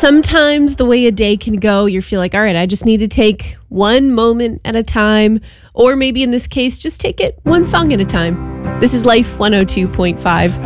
sometimes the way a day can go, you feel like, all right, I just need to take one moment at a time, or maybe in this case, just take it one song at a time. This is Life 102.5.